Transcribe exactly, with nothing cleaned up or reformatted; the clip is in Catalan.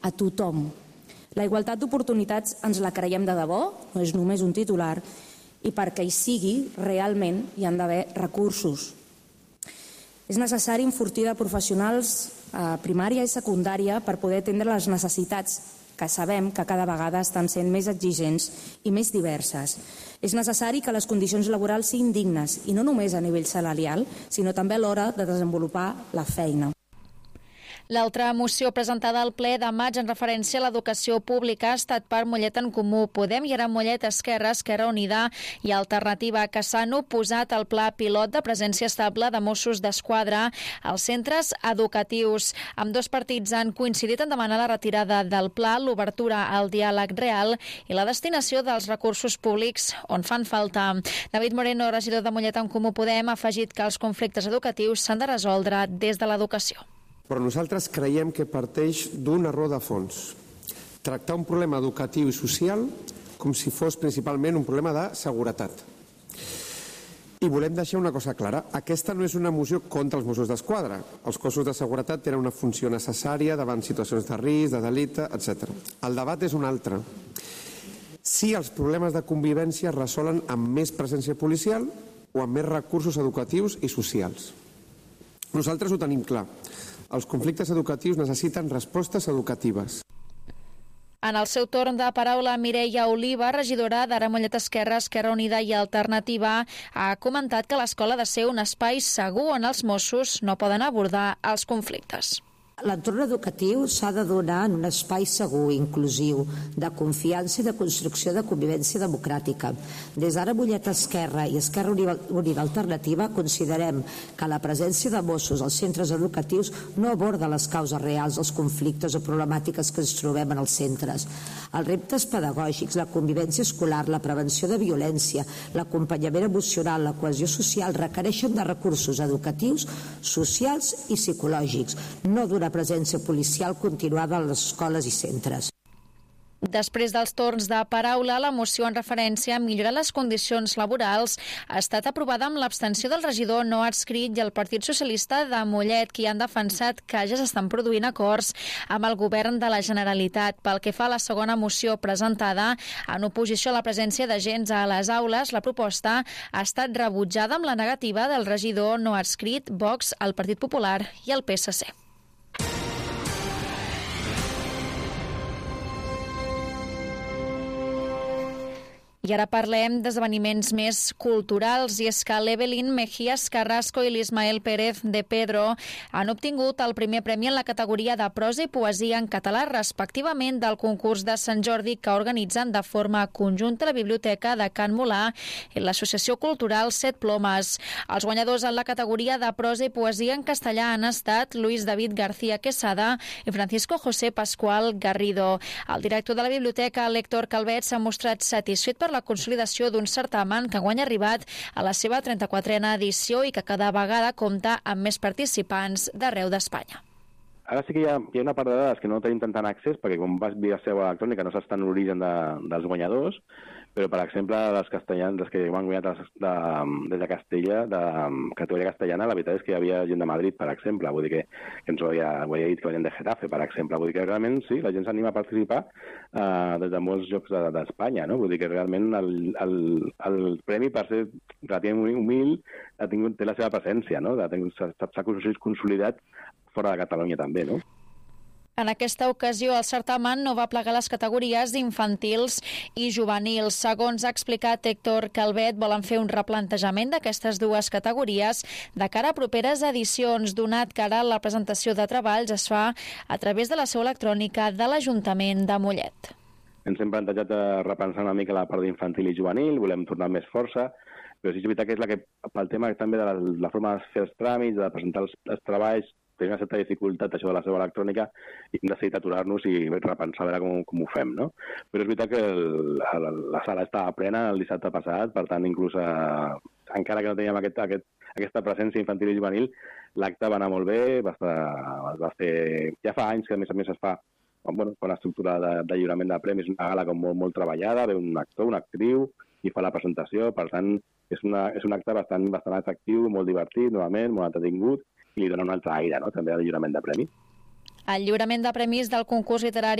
a tothom. La igualtat d'oportunitats ens la creiem de debò, no és només un titular, i perquè hi sigui, realment hi han d'haver recursos. És necessari enfortir de professionals a primària i secundària per poder atendre les necessitats que sabem que cada vegada estan sent més exigents i més diverses. És necessari que les condicions laborals siguin dignes, i no només a nivell salarial, sinó també a l'hora de desenvolupar la feina. L'altra moció presentada al ple de maig en referència a l'educació pública ha estat per Mollet en Comú Podem i era Mollet Esquerra, Esquerra Unida i Alternativa, que s'han oposat al pla pilot de presència estable de Mossos d'Esquadra als centres educatius. Ambdós partits han coincidit en demanar la retirada del pla, l'obertura al diàleg real i la destinació dels recursos públics on fan falta. David Moreno, regidor de Mollet en Comú Podem, ha afegit que els conflictes educatius s'han de resoldre des de l'educació. Però nosaltres creiem que parteix d'un error de fons. Tractar un problema educatiu i social com si fos principalment un problema de seguretat. I volem deixar una cosa clara. Aquesta no és una moció contra els Mossos d'Esquadra. Els cossos de seguretat tenen una funció necessària davant situacions de risc, de delicte, etcètera. El debat és un altre. Si els problemes de convivència es resolen amb més presència policial o amb més recursos educatius i socials. Nosaltres ho tenim clar. Els conflictes educatius necessiten respostes educatives. En el seu torn de paraula, Mireia Oliva, regidora d'Ara Mollet Esquerra, Esquerra Unida i Alternativa, ha comentat que l'escola ha de ser un espai segur on els Mossos no poden abordar els conflictes. L'entorn educatiu s'ha de donar en un espai segur, inclusiu, de confiança i de construcció de convivència democràtica. Des d'Ara Mollet Esquerra i Esquerra Unida Alternativa considerem que la presència de Mossos als centres educatius no aborda les causes reals dels conflictes o problemàtiques que ens trobem en els centres. Els reptes pedagògics, la convivència escolar, la prevenció de violència, l'acompanyament emocional, la cohesió social requereixen de recursos educatius, socials i psicològics, no d'una presència policial continuada a les escoles i centres. Després dels torns de paraula, la moció en referència a millorar les condicions laborals ha estat aprovada amb l'abstenció del regidor no adscrit i el Partit Socialista de Mollet, qui han defensat que ja s'estan produint acords amb el govern de la Generalitat. Pel que fa a la segona moció presentada, en oposició a la presència d'agents a les aules, la proposta ha estat rebutjada amb la negativa del regidor no adscrit, Vox, el Partit Popular i el P S C. I ara parlem d'esdeveniments més culturals, i és que l'Evelyn Mejías Carrasco i l'Ismael Pérez de Pedro han obtingut el primer premi en la categoria de prosa i poesia en català, respectivament del concurs de Sant Jordi que organitzen de forma conjunta la Biblioteca de Can Molà i l'Associació Cultural Set Plomes. Els guanyadors en la categoria de prosa i poesia en castellà han estat Luis David García Quesada i Francisco José Pascual Garrido. El director de la biblioteca, l'Héctor Calvet, s'ha mostrat satisfet per la consolidació d'un certamen que guanya arribat a la seva trenta-quatrena edició i que cada vegada compta amb més participants d'arreu d'Espanya. Ara sí que hi ha, hi ha una part de dades que no tenim tant accés, perquè com vas via seu electrònica no s'està en l'origen de, dels guanyadors, però, per exemple, les castellans, les que van guanyar de, de, des de Castella, de categoria castellana, la veritat és que hi havia gent de Madrid, per exemple, vull dir que, que ens ho havia, ho havia dit que venien de Getafe, per exemple, vull dir que realment sí, la gent s'anima a participar eh, des de molts llocs d'Espanya, no? Vull dir que realment el, el, el premi, per ser relativament humil, ha tingut, té la seva presència, no? S'ha consolidat fora de Catalunya també, no? En aquesta ocasió, el certamen no va plegar les categories infantils i juvenils. Segons ha explicat Héctor Calvet, volen fer un replantejament d'aquestes dues categories de cara a properes edicions, donat que ara la presentació de treballs es fa a través de la seu electrònica de l'Ajuntament de Mollet. Ens hem plantejat de repensar una mica la part d'infantil i juvenil, volem tornar més força, però sí que és veritat que és la que, pel tema també de la, la forma de fer els tràmits, de presentar els, els treballs, té una certa dificultat això de la seu electrònica i hem decidit aturar-nos i repensar a veure com, com ho fem, no? Però és veritat que el, la, la sala estava plena el dissabte passat, per tant, inclús eh, encara que no teníem aquest, aquest, aquesta presència infantil i juvenil, l'acte va anar molt bé, va estar, va fer, ja fa anys que a més a més es fa bueno, una estructura de, de lliurament de premis, una gala com molt, molt treballada, ve un actor, una actriu, i fa la presentació, per tant, és, una, és un acte bastant, bastant atractiu, molt divertit, novament, molt entretingut, i li dona un altre aire, no?, també al lliurament de premi. El lliurament de premis del concurs literari